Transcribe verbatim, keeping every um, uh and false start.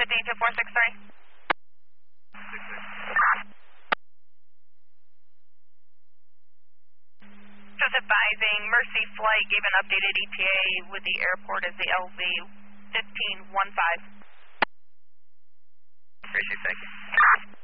fifteen two four six three. Just advising, Mercy Flight gave an updated E T A with the airport as the L V fifteen one five. Appreciate it, thank you.